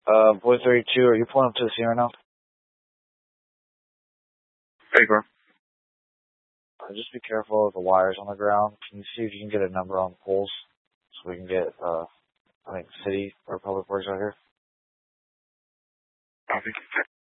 Boy 32, are you pulling up to the scene right now? Hey, bro. Just be careful of the wires on the ground. Can you see if you can get a number on the poles so we can get, I think, city or public works out here? Copy.